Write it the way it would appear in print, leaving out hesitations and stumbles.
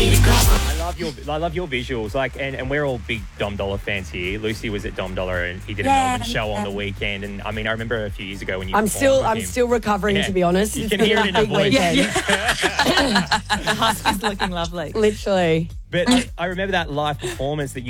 I love your visuals. Like, and we're all big Dom Dollar fans here. Lucy was at Dom Dollar, and he did a Melbourne show on the weekend. And I mean, I remember a few years ago when you. I'm still recovering, to be honest. You can hear it in the voice. The husky's looking lovely. Literally. But I remember that live performance that you